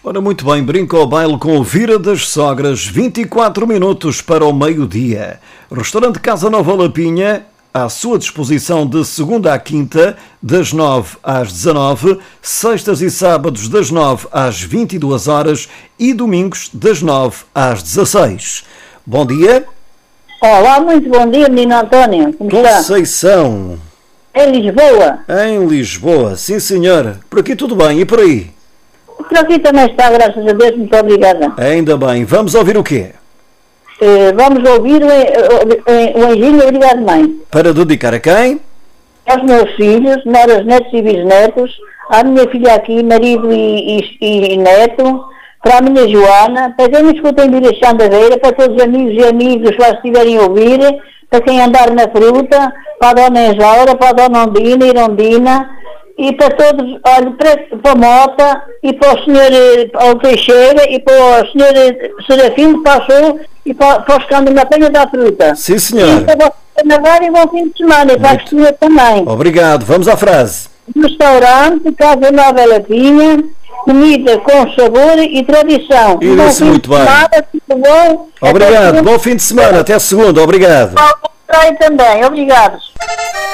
Ora, muito bem, brinca ao baile com o Vira das Sogras, 24 minutos para o meio-dia. Restaurante Casa Nova Lapinha, à sua disposição de segunda à quinta, das 9 às 19, sextas e sábados das 9 às 22 horas e domingos das 9 às 16. Bom dia. Olá, muito bom dia, menino António. Como está? Conceição. Em Lisboa? Em Lisboa, sim senhora. Por aqui tudo bem, e por aí? Por aqui também está, graças a Deus, muito obrigada. Ainda bem. Vamos ouvir o quê? Vamos ouvir o Engenho Obrigado Mãe. Para dedicar a quem? Aos meus filhos, noras, netos e bisnetos, à minha filha aqui, marido e neto, para a minha Joana, para quem me escuta em direção da Beira, para todos os amigos e amigas que lá estiverem a ouvir, para quem andar na fruta, para a dona Enjaura, para a dona Ondina, Irondina, e para todos, olha, para a Mota, e para o senhor ao Teixeira, e para o senhor Serafim, para o Sul, e para os que andam na penha da fruta. Sim, senhor. E para vocês na rádio e bom fim de semana, e para a senhora também. Obrigado. Vamos à frase. Restaurante, Casa Nova Lapinha, comida com sabor e tradição. E disse muito bem. Tudo bom? Obrigado. Bom fim de semana. Até segunda. Obrigado. Também. Obrigado.